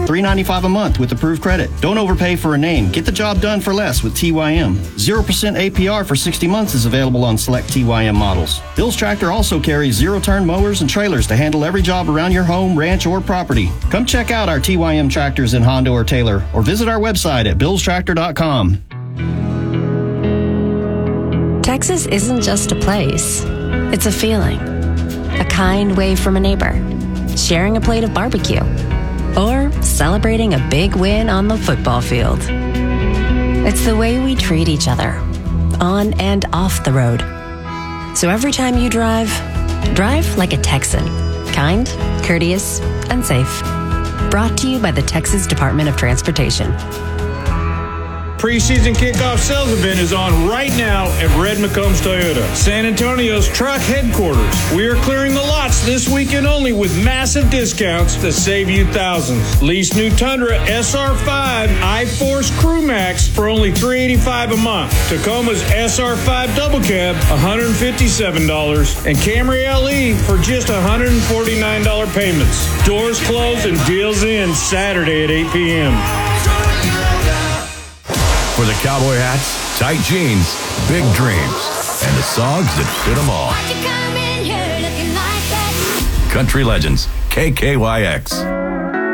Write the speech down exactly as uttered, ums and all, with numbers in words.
three dollars and ninety-five cents a month with approved credit. Don't overpay for a name. Get the job done for less with T Y M. zero percent A P R for sixty months is available on select T Y M models. Bill's Tractor also carries zero-turn mowers and trailers to handle every job around your home, ranch, or property. Come check out our T Y M tractors in Honda or Taylor, or visit our website at bills tractor dot com. Texas isn't just a place. It's a feeling. A kind wave from a neighbor. Sharing a plate of barbecue. Or celebrating a big win on the football field. It's the way we treat each other, on and off the road. So every time you drive, drive like a Texan. Kind, courteous, and safe. Brought to you by the Texas Department of Transportation. Preseason kickoff sales event is on right now at Red McCombs Toyota, San Antonio's truck headquarters. We are clearing the lots this weekend only with massive discounts to save you thousands. Lease new Tundra S R five iForce Crew Max for only three hundred eighty-five dollars a month. Tacoma's S R five Double Cab, one hundred fifty-seven dollars. And Camry L E for just one hundred forty-nine dollars payments. Doors closed and deals in Saturday at eight p.m. For the cowboy hats, tight jeans, big dreams, and the songs that fit them all. Country Legends, K K Y X.